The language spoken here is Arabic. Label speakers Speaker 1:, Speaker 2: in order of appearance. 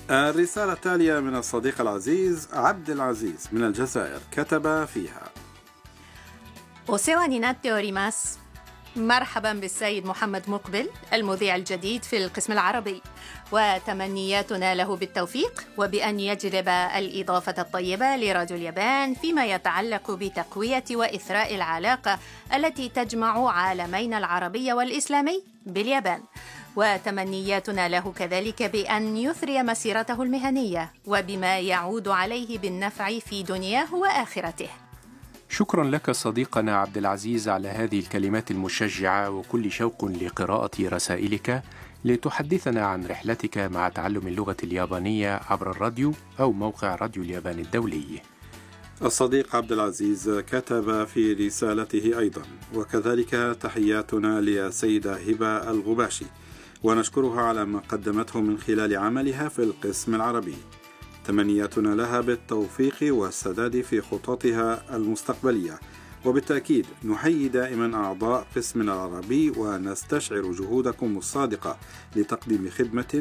Speaker 1: الرسالة التالية من الصديق العزيز عبد العزيز من الجزائر، كتب فيها:
Speaker 2: お世話になっております. مرحبا بالسيد محمد مقبل المذيع الجديد في القسم العربي، وتمنياتنا له بالتوفيق وبأن يجلب الإضافة الطيبة لراديو اليابان فيما يتعلق بتقوية وإثراء العلاقة التي تجمع عالمين العربي والإسلامي باليابان، وتمنياتنا له كذلك بأن يثري مسيرته المهنية وبما يعود عليه بالنفع في دنياه وآخرته.
Speaker 3: شكرا لك صديقنا عبد العزيز على هذه الكلمات المشجعة، وكل شوق لقراءة رسائلك لتحدثنا عن رحلتك مع تعلم اللغة اليابانية عبر الراديو أو موقع راديو اليابان الدولي.
Speaker 1: الصديق عبد العزيز كتب في رسالته أيضا: وكذلك تحياتنا للسيدة هبة الغباشي، ونشكرها على ما قدمته من خلال عملها في القسم العربي. تمنياتنا لها بالتوفيق والسداد في خططها المستقبلية، وبالتأكيد نحيي دائما أعضاء قسمنا العربي ونستشعر جهودكم الصادقة لتقديم خدمة